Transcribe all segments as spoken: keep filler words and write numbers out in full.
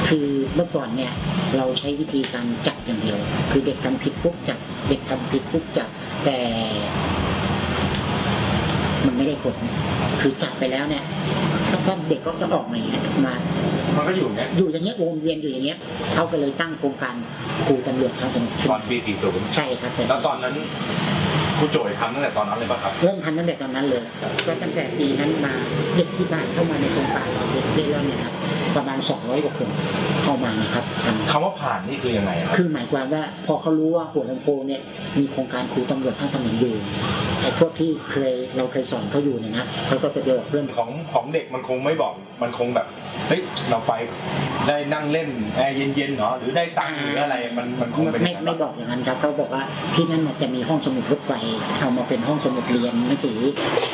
คือเมื่อก่อนเนี่ยเราใช้วิธีการจับอย่างเดียวคือเด็กทำผิดปุ๊บจับเด็กทำผิดปุ๊บจับแต่มันไม่ได้ผลคือจับไปแล้วเนี่ยสักพักเด็กก็จะออกมามามันก็อยู่อย่างเงี้ยอยู่อย่างเงี้ยวนเวียนอยู่อย่างเงี้ยเขาก็เลยตั้งโครงการครูตำรวจทางถนนตอนปีสี่สิบใช่ครับแล้วตอนนั้นครูโจยทำตั้งแต่ตอนนั้นเลยป่ะครับเริ่มทำตั้งแต่ตอนนั้นเลยก็ตั้งแต่ปีนั้นมาเด็กที่บ้านเข้ามาในโครงการเราเด็กเร่ร่อนเนี่ยครับประมาณสองร้อยกว่าคนเข้ามานะครับคำว่าผ่านนี่คือยังไงครับคือหมายความว่าพอเขารู้ว่าหัวลำโพงเนี่ยมีโครงการครูตำรวจทางถนนอยู่ไอ้พวกที่เคยเราเคยสอนเขาอยู่เนี่ยนะเขาก็ไปบอกเพื่อนของของเด็กมันคงไม่บอกมันคงแบบเฮ้ยเราไปได้นั่งเล่นแอร์เย็นๆเหรอหรือได้ตังค์หรืออะไรมันมันคงไม่ไม่บอกอย่างนั้นครับเขาบอกว่าที่นั่นจะมีห้องสมุดรถไฟเอามาเป็นห้องสมุดเรียนหนังสือ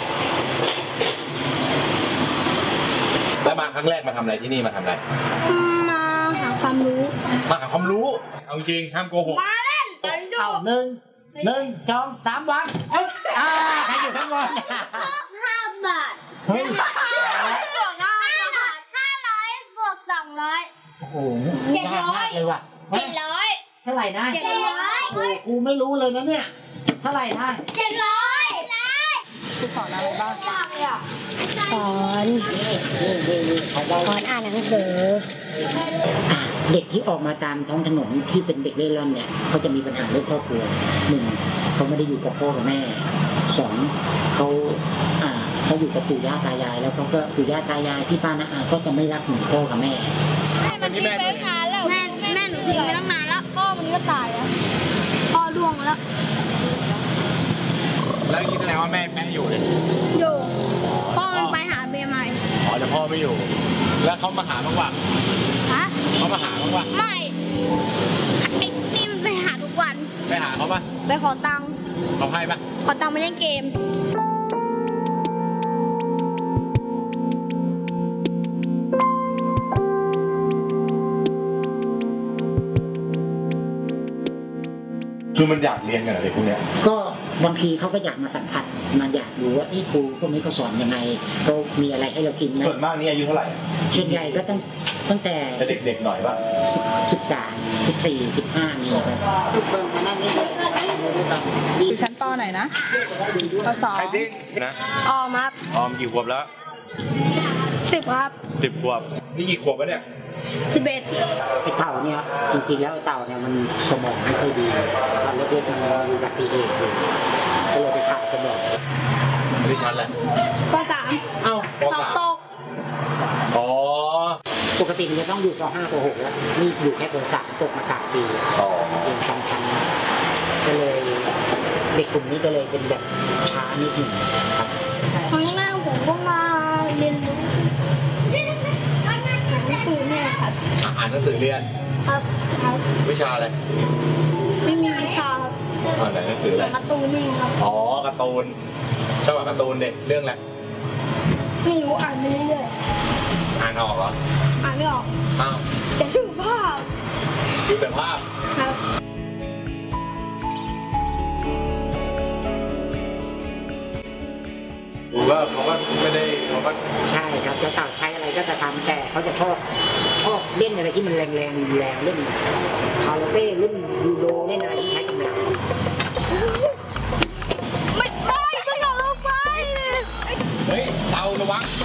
แล้วมาครั้งแรกมาทำอะไรที่นี่มาทำอะไรมาหาความรู้มาหาความรู้เอาจริงห้ามโกหกมาเล่นเอาหนึ่งหนึ่งสองสามวันเอ้ยอ่าใครอยู่ข้างบนห้าบาทเฮ้ยบวกห้าบาทห้าร้อยบวกสองร้อยโอ้โหเจ็ดร้อยเลยว่ะเจ็ดร้อยเท่าไหร่นะเจ็ดร้อยโอ้กูไม่รู้เลยนะเนี่ยเท่าไหร่นะเจ็ดร้อยคือสอนอะไรบ้างสอนสอนอ่านหนังสือเด็กที่ออกมาตามท้องถนนที่เป็นเด็กเล่ร่อนเนี่ยเขาจะมีปัญหาเรื่องครอบครัวหนึ่งเขาไม่ได้อยู่กับพ่อกับแม่สองเขาอ่าเขาอยู่กับปู่ย่าตายายแล้วเขาก็ปู่ย่าตายายพี่ป้าน้าอาก็จะไม่รักเหมือนพ่อกับแม่แม่มันทิ้งไปนานแล้วแม่แม่หนูทิ้งไปตั้งนานแล้วพ่อมันก็ตายแล้วพ่อล่วงแล้วแล้วคิดแสดงว่าแม่แม่อยู่เลยอยู่พ่อมันไปหาเมียใหม่อ๋อแต่พ่อไม่อยู่แล้วเขามาหาบ้างวะฮะเขามาหาบ้างวะไม่ไอ้นี่มันไปหาทุกวันไปหาเขาปะไปขอตังค์เขาให้ปะขอตังค์ไปเล่นเกมคือมันอยากเรียนกันอะไรพวกเนี้ยก็บางทีเขาก็อยากมาสัมผัสมาอยากดูว่าไอ้ครูพวกนี้เขาสอนยังไงเขามีอะไรให้เรากินไหมส่วนมากนี่อายุเท่าไหร่ส่วนใหญ่ก็ตั้งตั้งแต่เด็กๆหน่อยป่ะสิบสามสิบสี่สิบห้ามีครับลูกเบิ้งมานั่นนี่เลยอยู่ชั้นป.ไหนนะป.สองนะออมครับออมกี่ขวบแล้วสิบครับสิบขวบนี่กี่ขวบแล้วเนี่ยสิบเอ็ดไอ้เต่าเนี่ยจริงๆแล้วเต่าเนี่ยมันสมองไม่ค่อยดีตอนเล็กๆมันมีอุบัติเหตุอยู่ก็เลยไปผ่าสมองที่ชั้นแหละป.สามเอ้าสอบตกอ๋อปกติมันจะต้องอยู่ป.ห้าป.หกแล้วนี่อยู่แค่ป.สามตกมาสามปีอ๋อเรียนชั้นชั้นก็เลยเด็กกลุ่มนี้ก็เลยเป็นแบบช้านิดหนึ่งครับครั้งแรกผมก็มาเรียนรู้สูงเนี่ยครับอ่านหนังสือเรียนครับครับวิชาอะไรไม่มีวิชาครับอ่านหนังสืออะไรการ์ตูนนี่ครับอ๋อการ์ตูนชอบอ่านการ์ตูนเด็กเรื่องอะไรไม่รู้อ่านไปเรื่อยๆอ่านออกเหรออ่านไม่ออกอ้าวแต่ชื่อภาพดูแต่ภาพครับผมว่าเขาก็ไม่ได้เขาก็ใช่ครับจะต่างใช้อะไรก็จะทำแต่เขาจะชอบชอบเล่นอะไรที่มันแรงแรงแรงเล่นคาราเต้เล่นยูโดเล่นอะไรที่ใช้กำลังไม่ใช่สยองลงไปเฮ้ยเตาระวัง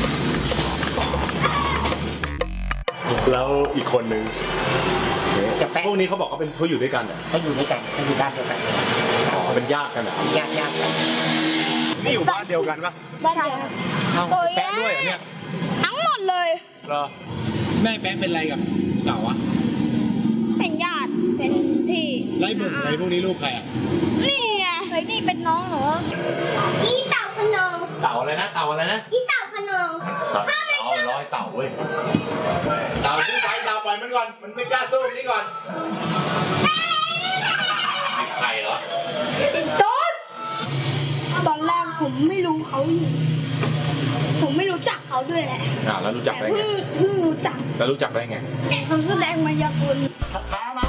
แล้วอีกคนนึงพวกนี้เขาบอกเขาเป็นเขาอยู่ด้วยกันอ่ะเขาอยู่ด้วยกันเขาอยู่บ้านเดียวกันเป็นญาติกันอ่ะญาติญาติกันนี่อยู่บ้านเดียวกันปะบ้านเดียวกันแป๊ะด้วยเนี่ยทั้งหมดเลยเหรอแม่แป๊ะเป็นอะไรกับเต่าอ่ะเป็นญาติเป็นพี่ไรบุ๋มอะไรพวกนี้ลูกใครอ่ะนี่ไงไอ้นี่เป็นน้องเหรออีเต่าขนมเต่าอะไรนะเต่าอะไรนะอีเต่าขนมเอาร้อยเต่าเว้ยเต่าซื้อไปเต่าปล่อยมันก่อนมันไม่กล้าสู้นี่ก่อนใครเหรอติดต้นตอนแรกผมไม่รู้เขาอยู่ผมไม่รู้จักเขาด้วยแหละอ่าแล้วรู้จักได้ไงเพิ่งรู้จักแล้วรู้จักได้ไงเขาแสดงมายากลช้านะ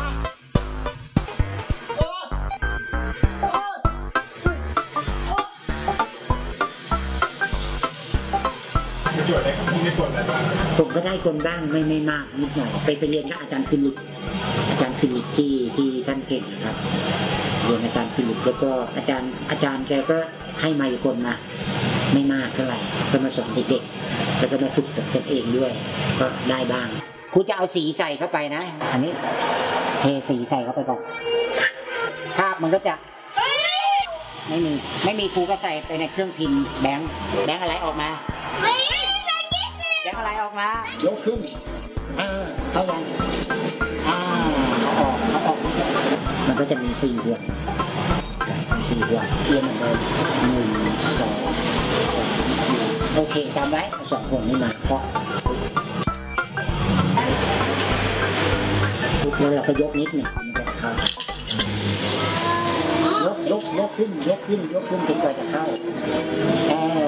จะช่วยได้มีผลอะไรบ้างผมก็ได้คนบ้างไม่ไม่มากนิดหน่อยไปไปเรียนกับอาจารย์ฟิลิปอาจารย์ฟิลิปที่ที่ท่านเก่งนะครับเรียนอาจารย์ฟิลิปแล้วก็อาจารย์อาจารย์แกก็ให้มายากลมา ไม่มากเท่าไหร่ก็มาสอนเด็กๆแล้วก็มาฝึกฝนตนเองด้วย ก็ได้บ้างครูจะเอาสีใส่เข้าไปนะอันนี้เทสีใส่เข้าไปก่อนภาพมันก็จะไม่มีไม่มีครูก็ใส่ไปในเครื่องพิมพ์แบงค์แบงค์อะไรออกมาแบงค์อะไรออกมายกขึ้นอ่าเข้ายังอ่าเอาออกเอาออกมันก็จะมีสี่ดวงสี่ดวงเทียนเหมือนเดิมหนึ่งสองโอเคจำไว้สองคนนี้มาเพราะแล้วเราก็ยกนิดหนึ่งมันจะเข้ายกยกยกขึ้นยกขึ้นยกขึ้นจนกว่าจะเข้าเออ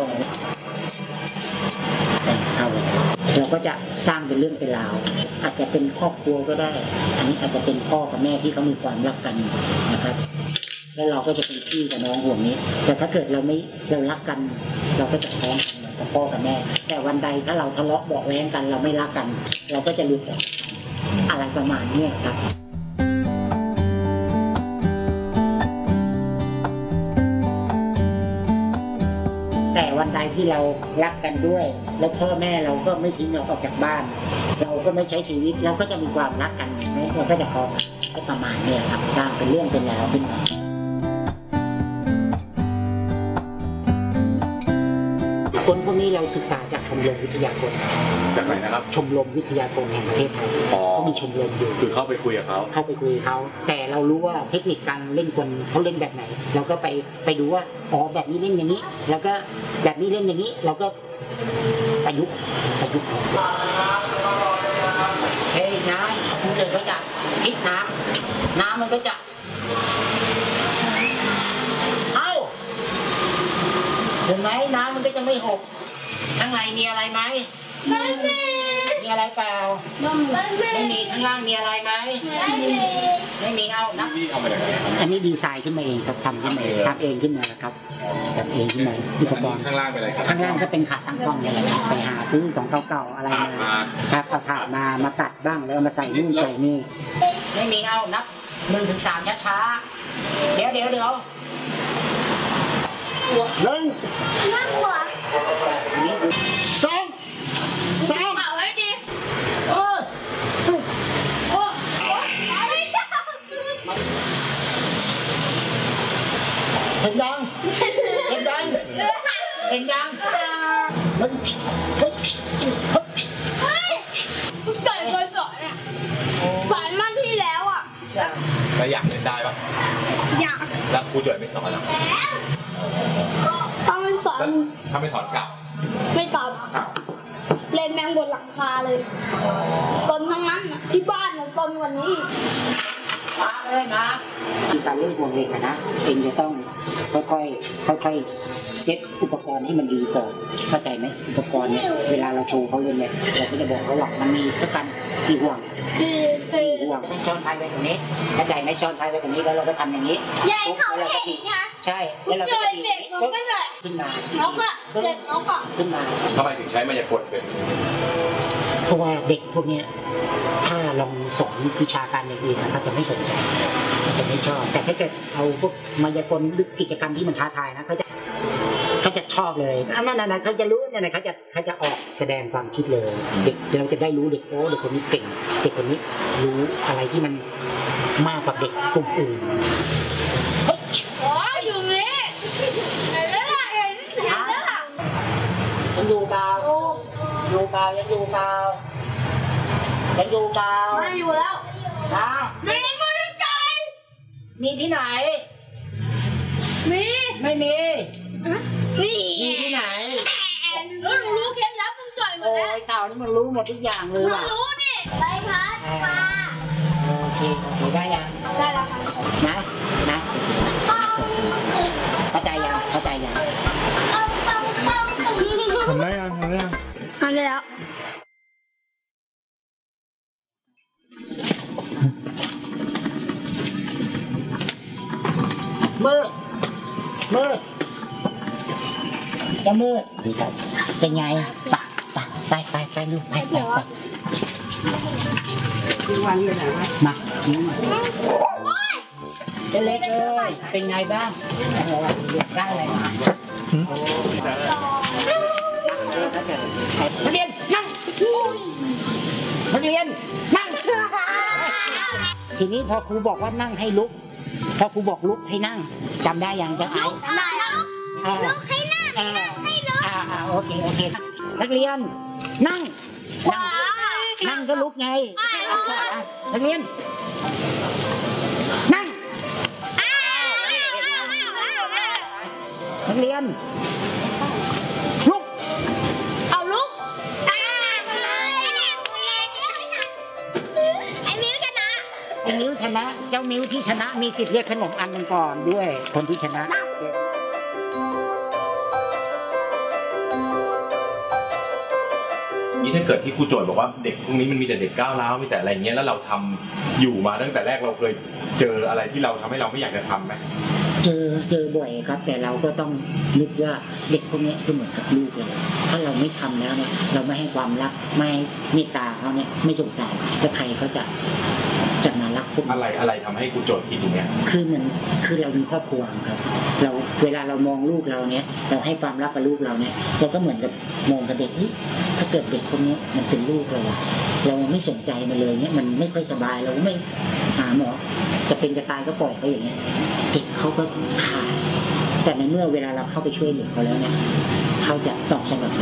เข้าเราก็จะสร้างเป็นเรื่องเป็นราวอาจจะเป็นครอบครัวก็ได้อันนี้อาจจะเป็นพ่อกับแม่ที่เขามีความรักกันนะครับแล้วเราก็จะเป็นพี่กับน้องห่วงนี้ แต่ถ้าเกิดเราไม่เรารักกัน เราก็จะท้องกันกับพ่อกับแม่ แต่วันใดถ้าเราทะเลาะเบาะแว้งกัน เราไม่รักกัน เราก็จะหลุดออกอะไรประมาณนี้ครับแต่วันใดที่เรารักกันด้วย แล้วพ่อแม่เราก็ไม่ทิ้งเราออกจากบ้าน เราก็ไม่ใช้ชีวิตเราก็จะมีความรักกันไหมเราก็จะพอก็ประมาณนี้ครับสร้างเป็นเรื่องเป็นราวขึ้นมาคนพวกนี้เราศึกษาจากชมรมวิทยากรจากไหนนะครับชมรมวิทยากรแห่งประเทศไทยอ๋อเขามีชมรมอยู่คือเข้าไปคุยกับเขาเข้าไปคุยกับเขาแต่เรารู้ว่าเทคนิคการเล่นกลเขาเล่นแบบไหน เราก็ไปไปดูว่าอ๋อแบบนี้เล่นอย่างนี้ แล้วก็แบบนี้เล่นอย่างนี้ เราก็ประยุกต์ประยุกต์เฮ้ยน้ำคุณเดินก็จะพลิกน้ำน้ำมันก็จะเอ้าเห็นไหมน้ำมันก็จะไม่หกข้างในมีอะไรไหมไม่มีมีอะไรเปล่าไม่มีข้างล่างมีอะไรไหมไม่มีไม่มีเอานับพี่เอามาจากไหนครับอันนี้ดีไซน์ขึ้นมาเองครับทำขึ้นมาเองทำเองขึ้นมาครับทำเองขึ้นมาอุปกรณ์ข้างล่างเป็นอะไรครับข้างล่างก็เป็นขาตั้งกล้องเนี่ยแหละครับไปหาซื้อของเก่าๆอะไรมาครับเอาถาดมามาตัดบ้างแล้วเอามาใส่นู่นใส่นี่ไม่มีเอานับหนึ่งถึงสามช้าๆเดี๋ยวเดี๋ยวเดี๋ยวหนึ่งนั่งหัวสองสามเอาไว้ดิเออโอ้โอ้ไม่ได้เห็นยังเห็นยังเห็นยังมันเฮ้ยเฮ้ยเฮ้ยคุณต่อยเคยสอนอ่ะสอนมาที่แล้วอ่ะแล้วอยากเล่นได้ปะอยากแล้วครูจ่อยไม่สอนหรอต้องไปสอนถ้าไม่สอนกลับไม่ตอบเล่นแมงบนหลังคาเลยซนทั้งนั้นน่ะที่บ้านน่ะซนกว่านี้อีกมาเลยนะที่การเล่นห่วงเหล็กอะนะเองจะต้องค่อยๆค่อยๆเซ็ตอุปกรณ์ให้มันดีก่อนเข้าใจไหมอุปกรณ์เนี่ยเวลาเราโชว์เขาเล่นเนี่ยเราก็จะบอกเขาหลักมันมีสักกันกี่ห่วงคือคือห่วงต้องช้อนพายไว้ตรงนี้เข้าใจไหมช้อนพายไว้ตรงนี้แล้วเราก็ทำอย่างนี้ใหญ่เขาเห็นนะใช่แล้วเราเจก็อจะบีเด็กน้องก็เลยขึ้นมาน้องก็เด็กน้องก็ขึ้นมาทำไมถึงใช้มายากลเป็นเพราะว่าเด็กพวกเนี้ยถ้าลองสอนวิชาการอย่างอื่นนะครับจะไม่สนใจจะไม่ชอบแต่ถ้าเกิดเอาพวกมายากลหรือกิจกรรมที่มันท้าทายนะเขาจะเขาจะชอบเลยอันนั้นนะเขาจะรู้เนี่ยนะเขาจะเขาจะออกแสดงความคิดเลย เด็กเราจะได้รู้เด็กโอ้เด็กคนนี้เก่งเด็กคนนี้รู้อะไรที่มันมากกว่าเด็กกลุ่มอื่นอ๋ออยู่นี่เห็นแล้วล่ะเห็นเห็นแล้วล่ะยังอยู่เปล่าโอ้อยู่เปล่ายังอยู่เปล่ายังอยู่เปล่าไม่อยู่แล้วฮะมีมือใจมีที่ไหนมีไม่มีนี่มีที่ไหนแล้วหนูรู้เคล็ดลับมึงจ่อยหมดโอ้แล้วยเต่านี่มันรู้หมดทุกอย่างเลยหนูว่ะรู้นี่ใบพัดปลาโอเคโอเคได้ยังได้แล้วค่ะนะนะเข้าใจยังเข้าใจยังทำได้ยังทำได้ยังทำได้แล้วมืดมืดจะมืดเป็นไงปะปะไปไปไปลูกไปไปไปมีวันเลยนะมานี่มาเจ๊เล็กเอ้ยเป็นไงบ้างเออได้อะไรมานักเรียนนั่งนักเรียนนั่งทีนี้พอครูบอกว่านั่งให้ลุกพอครูบอกลุกให้นั่งจำได้ยังจะไอ้ลุกให้นั่งอ่าอ่าอ่าโอเคโอเคนักเรียนนั่งนั่งนั่งก็ลุกไงนักเรียนนั่งนักเรียนลุกเอาลุกไอ้มิวชนะไอ้มิ้วชนะเจ้ามิ้วที่ชนะมีสิทธิ์เรียกขนมอันหนึ่งก่อนด้วยคนที่ชนะนี่ถ้าเกิดที่ครูโจทย์บอกว่าเด็กพวกนี้มันมีแต่เด็กก้าวร้าวมีแต่อะไรเงี้ยแล้วเราทำอยู่มาตั้งแต่แรกเราเคยเจออะไรที่เราทำให้เราไม่อยากจะทำไหมเจอเจอบ่อยครับ แต่เราก็ต้องนึกว่าเด็กพวกนี้ก็เหมือนกับลูกเราถ้าเราไม่ทำแล้วเนี่ยเราไม่ให้ความรักไม่ให้เมตตาเขาเนี่ยไม่สงสารแล้วใครเขาจะจะมารักพวกอะไรอะไรทำให้ครูโจทย์คิดอย่างเงี้ยคือเหมือนคือเรามีครอบครัวครับ เราเวลาเรามองลูกเราเนี่ยเราให้ความรักกับลูกเราเนี่ยเราก็เหมือนกับมองกับเด็กเฮ้ยถ้าเกิดเด็กพวกนี้มันเป็นลูกเราอะเราไม่สนใจมันเลยเนี่ยมันไม่ค่อยสบายเราไม่หาหมอจะเป็นจะตายก็ปล่อยเขาอย่างเงี้ยเด็กเขาก็ขาดแต่ในเมื่อเวลาเราเข้าไปช่วยเหลือเขาแล้วเนี่ยเขาจะตอบสนองเรา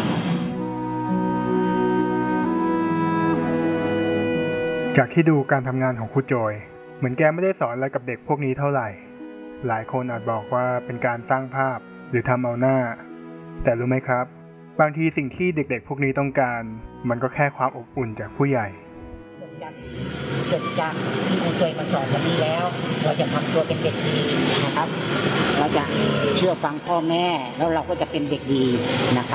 จากที่ดูการทำงานของครูโจยเหมือนแกไม่ได้สอนอะไรกับเด็กพวกนี้เท่าไหร่หลายคนอาจบอกว่าเป็นการสร้างภาพหรือทำเอาหน้าแต่รู้ไหมครับบางทีสิ่งที่เด็กๆพวกนี้ต้องการมันก็แค่ความอบอุ่นจากผู้ใหญ่จบจากที่ครูเคยมาสอนวันนี้แล้ว เราจะทำตัวเป็นเด็กดีนะครับ เราจะเชื่อฟังพ่อแม่แล้วเราก็จะเป็นเด็กดีนะครับ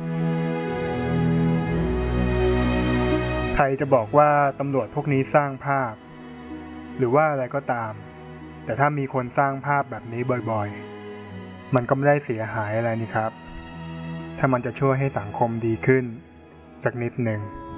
ใครจะบอกว่าตำรวจพวกนี้สร้างภาพหรือว่าอะไรก็ตามแต่ถ้ามีคนสร้างภาพแบบนี้บ่อยๆมันก็ไม่ได้เสียหายอะไรนี่ครับถ้ามันจะช่วยให้สังคมดีขึ้นสักนิดหนึ่ง